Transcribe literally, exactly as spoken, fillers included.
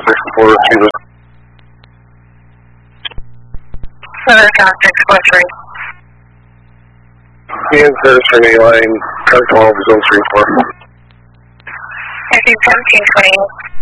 six four Cuba. Southern Cal six four three. Ian Curtis from A line, car twelve, zone three four. I think seventeen twenty-eight.